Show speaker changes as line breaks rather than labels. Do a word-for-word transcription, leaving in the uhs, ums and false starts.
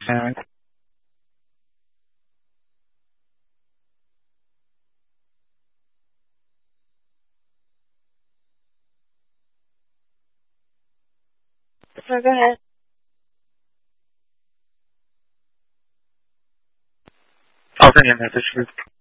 Alright.
So go ahead.
I'll send you a message.